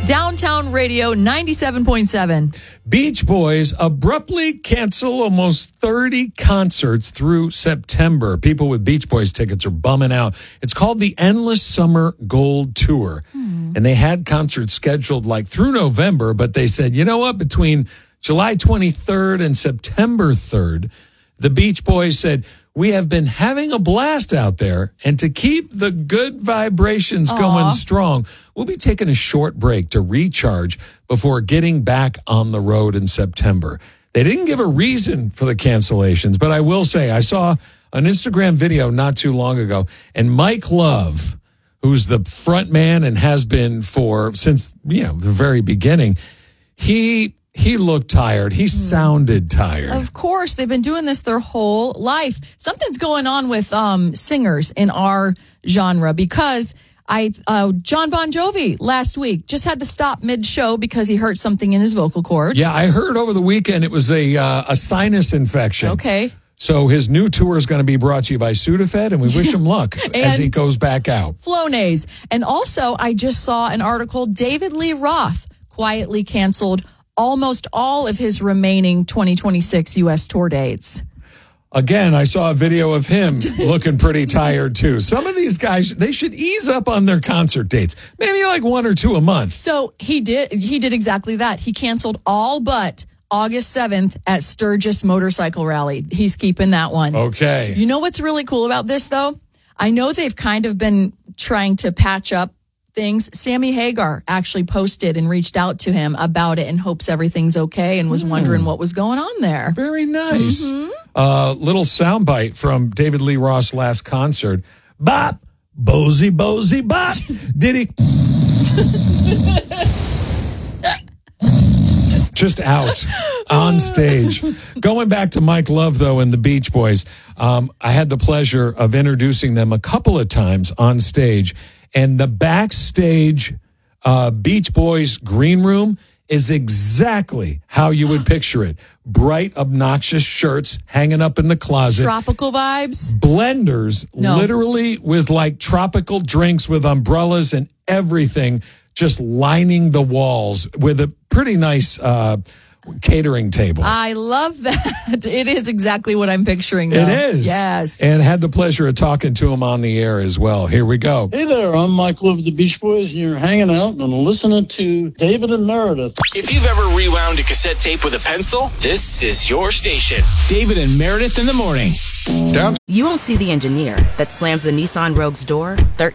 Downtown Radio 97.7. Beach Boys abruptly cancel almost 30 concerts through September. People with Beach Boys tickets are bumming out. It's called the Endless Summer Gold Tour. And they had concerts scheduled like through November, but they said, you know what, between July 23rd and September 3rd, the Beach Boys said, we have been having a blast out there, and to keep the good vibrations going strong, we'll be taking a short break to recharge before getting back on the road in September. They didn't give a reason for the cancellations, but I will say I saw an Instagram video not too long ago, and Mike Love, who's the front man and has been since the very beginning, he looked tired. He sounded tired. Of course, they've been doing this their whole life. Something's going on with singers in our genre because John Bon Jovi last week just had to stop mid-show because he hurt something in his vocal cords. Yeah, I heard over the weekend it was a sinus infection. Okay. So his new tour is going to be brought to you by Sudafed, and we wish him luck as he goes back out. Flonase. And also, I just saw an article, David Lee Roth quietly canceled almost all of his remaining 2026 U.S. tour dates. Again, I saw a video of him looking pretty tired, too. Some of these guys, they should ease up on their concert dates. Maybe like 1 or 2 a month. So he did exactly that. He canceled all but August 7th at Sturgis Motorcycle Rally. He's keeping that one. Okay. You know what's really cool about this, though? I know they've kind of been trying to patch up things. Sammy Hagar actually posted and reached out to him about it and hopes everything's okay and was wondering what was going on there. Very nice. Little soundbite from David Lee Roth's last concert. Bop, Bozy, Bozy, bop. Did he? Just out on stage. Going back to Mike Love, though, and the Beach Boys, I had the pleasure of introducing them a couple of times on stage. And the backstage Beach Boys green room is exactly how you would picture it. Bright, obnoxious shirts hanging up in the closet. Tropical vibes. Blenders, literally with like tropical drinks with umbrellas and everything, just lining the walls with a pretty nice catering table. I love that. It is exactly what I'm picturing, though. It is. Yes. And had the pleasure of talking to him on the air as well. Here we go. Hey there, I'm Mike Love of the Beach Boys, and you're hanging out and listening to David and Meredith. If you've ever rewound a cassette tape with a pencil, this is your station. David and Meredith in the morning. You won't see the engineer that slams the Nissan Rogue's door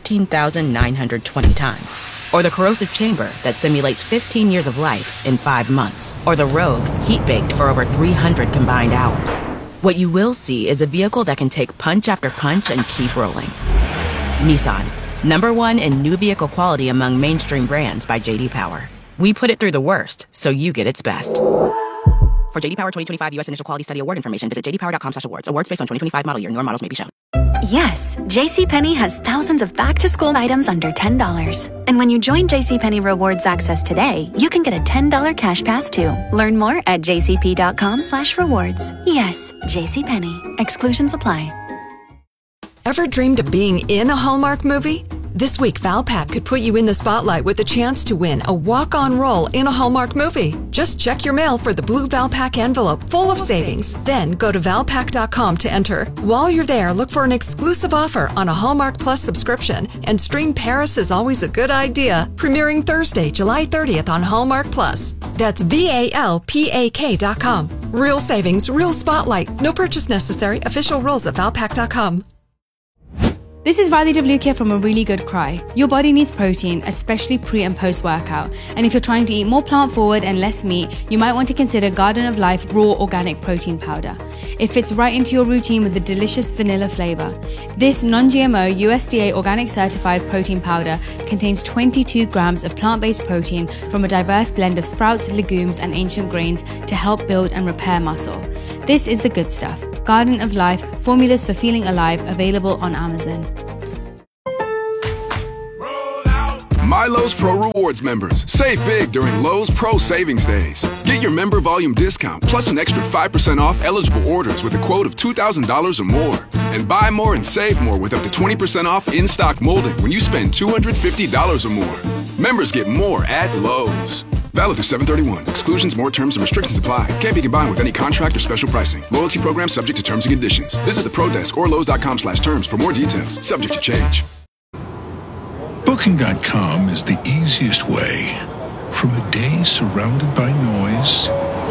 13,920 times. Or the corrosive chamber that simulates 15 years of life in 5 months. Or the Rogue heat-baked for over 300 combined hours. What you will see is a vehicle that can take punch after punch and keep rolling. Nissan, #1 in new vehicle quality among mainstream brands by J.D. Power. We put it through the worst, so you get its best. For J.D. Power 2025 U.S. Initial Quality Study Award information, visit jdpower.com/awards. Awards based on 2025 model year. Newer models may be shown. Yes, JCPenney has thousands of back-to-school items under $10. And when you join JCPenney Rewards Access today, you can get a $10 cash pass too. Learn more at jcp.com/rewards. Yes, JCPenney. Exclusions apply. Ever dreamed of being in a Hallmark movie? This week, Valpak could put you in the spotlight with the chance to win a walk-on role in a Hallmark movie. Just check your mail for the blue Valpak envelope full of savings. Then go to valpak.com to enter. While you're there, look for an exclusive offer on a Hallmark Plus subscription and stream Paris is Always a Good Idea, premiering Thursday, July 30th on Hallmark Plus. That's VALPAK.com. Real savings, real spotlight. No purchase necessary. Official rules at valpak.com. This is Riley DeVlukia from A Really Good Cry. Your body needs protein, especially pre and post workout. And if you're trying to eat more plant forward and less meat, you might want to consider Garden of Life Raw Organic Protein Powder. It fits right into your routine with a delicious vanilla flavor. This non-GMO USDA organic certified protein powder contains 22 grams of plant-based protein from a diverse blend of sprouts, legumes, and ancient grains to help build and repair muscle. This is the good stuff. Garden of Life, formulas for feeling alive, available on Amazon. My Lowe's Pro Rewards members, save big during Lowe's Pro Savings Days. Get your member volume discount plus an extra 5% off eligible orders with a quote of $2,000 or more. And buy more and save more with up to 20% off in-stock molding when you spend $250 or more. Members get more at Lowe's. Valid through 7/31. Exclusions, more terms, and restrictions apply. Can't be combined with any contract or special pricing. Loyalty program subject to terms and conditions. Visit the Pro Desk or Lowe's.com/terms for more details. Subject to change. Booking.com is the easiest way. From a day surrounded by noise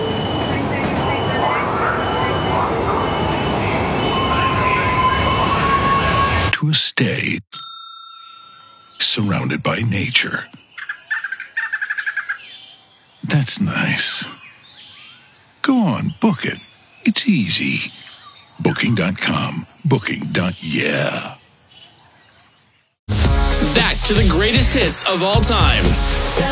to a stay surrounded by nature. That's nice. Go on, book it. It's easy. Booking.com. Booking.yeah. Back to the greatest hits of all time.